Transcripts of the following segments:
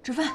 吃饭。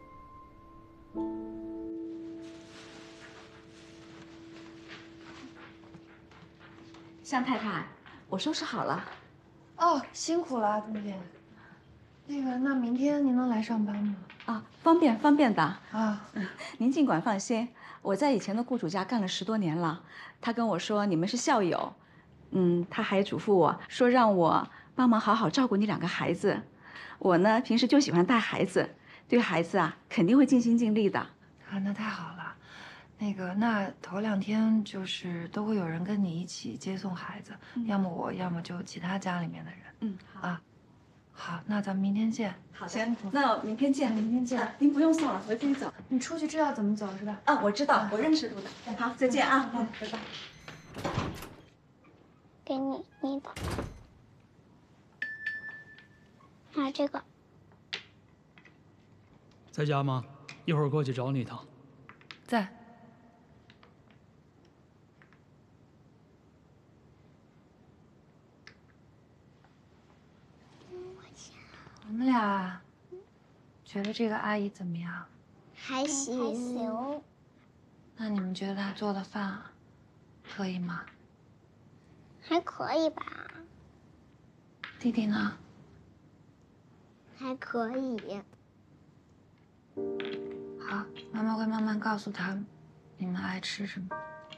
向太太，我收拾好了。 哦，辛苦了，钟姐。那明天您能来上班吗？ 啊，方便的。 啊， 您尽管放心，我在以前的雇主家干了10多年了。他跟我说你们是校友，他还嘱咐我说让我帮忙好好照顾你2个孩子。我呢，平时就喜欢带孩子，对孩子啊肯定会尽心尽力的。 啊，那太好了。那头2天就是都会有人跟你一起接送孩子，要么我，要么就其他家里面的人。 好啊，好，那咱们明天见。 好的，那明天见。 明天见。 您不用送了，我自己走。 你出去知道怎么走是吧？ 啊，我知道，我认识路的。好，再见啊。拜拜。 给你的，拿这个。 在家吗？一会儿过去找你一趟。 在。你们俩觉得这个阿姨怎么样？ 还行。 那你们觉得她做的饭可以吗？ 还可以吧。 弟弟呢？ 还可以。 好，妈妈会慢慢告诉他们，你们爱吃什么。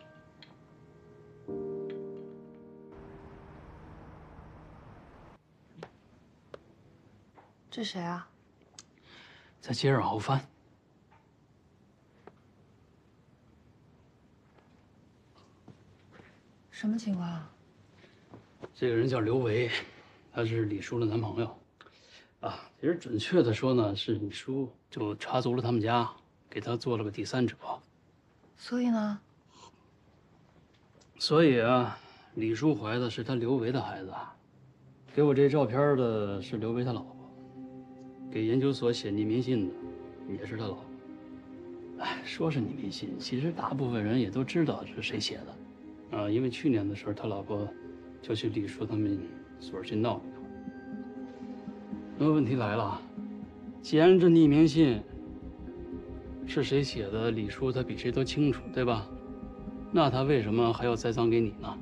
这谁啊？ 在街上好翻。 什么情况啊？ 这个人叫刘维，他是李叔的男朋友。啊，其实准确的说呢，是李叔就插足了他们家，给他做了个第3者。 所以呢？ 所以啊，李叔怀的是他刘维的孩子。给我这照片的是刘维他老婆，给研究所写匿名信的也是他老婆。哎，说是匿名信，其实大部分人也都知道是谁写的。啊，因为去年的时候，他老婆就去李叔他们所去闹一回。那么问题来了，既然这匿名信是谁写的，李叔他比谁都清楚，对吧？那他为什么还要栽赃给你呢？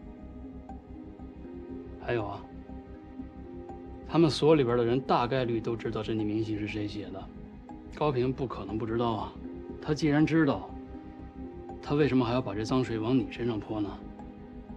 还有啊，他们所里边的人大概率都知道这匿名信是谁写的，高平不可能不知道啊。他既然知道，他为什么还要把这脏水往你身上泼呢？